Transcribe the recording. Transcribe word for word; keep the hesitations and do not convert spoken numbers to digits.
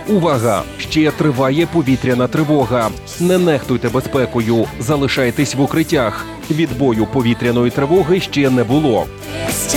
Увага! Ще триває повітряна тривога. Не нехтуйте безпекою, залишайтесь в укриттях. Відбою повітряної тривоги ще не було. This